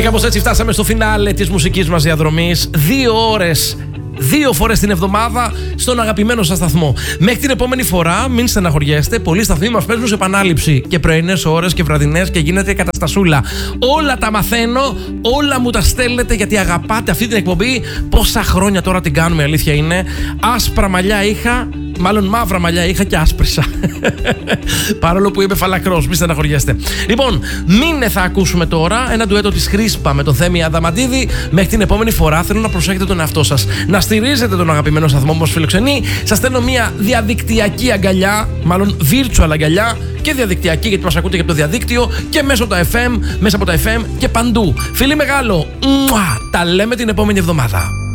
Και κάπως έτσι φτάσαμε στο φινάλε της μουσικής μας διαδρομής. 2 ώρες, 2 φορές την εβδομάδα στον αγαπημένο σας σταθμό. Μέχρι την επόμενη φορά, μην στεναχωριέστε. Πολλοί σταθμοί μας παίζουν σε επανάληψη και πρωινές ώρες και βραδινές και γίνεται καταστασούλα. Όλα τα μαθαίνω, όλα μου τα στέλνετε γιατί αγαπάτε αυτή την εκπομπή. Πόσα χρόνια τώρα την κάνουμε, αλήθεια είναι. Άσπρα μαλλιά είχα. Μάλλον μαύρα μαλλιά είχα και άσπρισα. Παρόλο που είμαι φαλακρός, μη στεναχωριέστε. Λοιπόν, μήνε θα ακούσουμε τώρα ένα ντουέτο της Χρίσπα με τον Θέμη Αδαμαντίδη. Μέχρι την επόμενη φορά θέλω να προσέχετε τον εαυτό σας. Να στηρίζετε τον αγαπημένο σταθμό που μας φιλοξενεί. Σας στέλνω μια διαδικτυακή αγκαλιά, μάλλον virtual αγκαλιά και διαδικτυακή γιατί μας ακούτε και από το διαδίκτυο και μέσα από τα FM και παντού. Φιλί μεγάλο, τα λέμε την επόμενη εβδομάδα.